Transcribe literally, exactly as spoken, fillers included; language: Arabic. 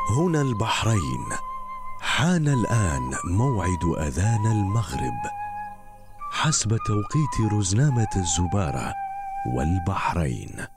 هنا البحرين. حان الآن موعد أذان المغرب حسب توقيت رزنامة الزبارة والبحرين.